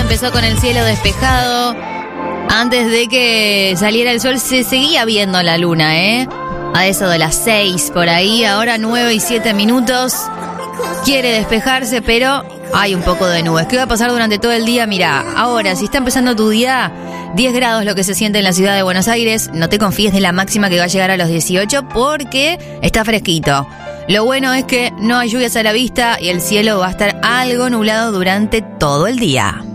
empezó con el cielo despejado. Antes de que saliera el sol se seguía viendo la luna, a eso de las 6 por ahí. Ahora 9:07. Quiere despejarse, pero hay un poco de nubes. ¿Qué va a pasar durante todo el día? Mira, ahora, si está empezando tu día, 10 grados lo que se siente en la ciudad de Buenos Aires. No te confíes de la máxima que va a llegar a los 18 porque está fresquito. Lo bueno es que no hay lluvias a la vista y el cielo va a estar algo nublado durante todo el día.